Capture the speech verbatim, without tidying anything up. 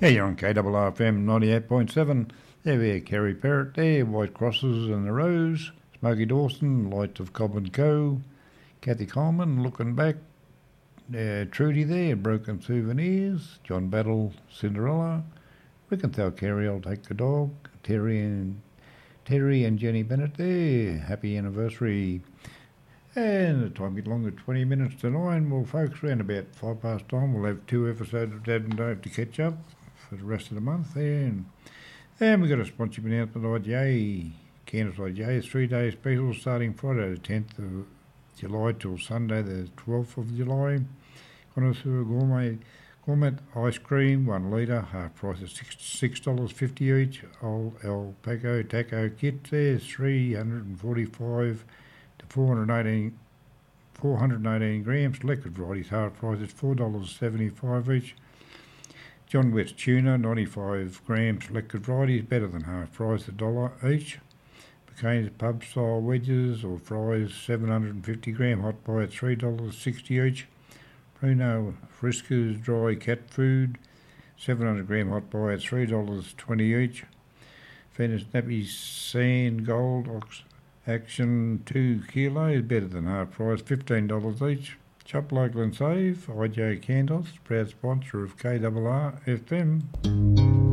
Yeah, you're on K R R F M ninety-eight point seven. There we are, Kerry Parrott there, White Crosses and the Rose, Smokey Dawson, Lights of Cobb and Co, Kathy Coleman, Looking Back, uh, Trudy there, Broken Souvenirs, John Battle, Cinderella, We Can Tell Kerry I'll Take the Dog, Terry and Terry and Jenny Bennett there, happy anniversary. And the time get longer, twenty minutes to nine. Well, folks, around about five past time, we'll have two episodes of Dad and Dave to catch up for the rest of the month there. And, and we've got a sponsorship announcement I J, Candice I J, three-day special starting Friday the tenth of July till Sunday the twelfth of July. Connoisseur Gourmet Gourmet ice cream, one litre, half price of six dollars fifty each. Old El Paco Taco kit there, three hundred forty-five to four hundred eighteen, four hundred eighteen grams. Liquid varieties, half price is four dollars seventy-five each. John West tuna, ninety-five grams. Liquid varieties, better than half price, a dollar each. McCain's pub style wedges or fries, seven hundred fifty gram, hot buy at three dollars sixty each. Bruno Friska's dry cat food, seven hundred gram, hot buy at three dollars twenty each. Venus Nappy Sand Gold Ox Action two kilos, better than half price, fifteen dollars each. Shop local and save. I J Candos, proud sponsor of K R R F M.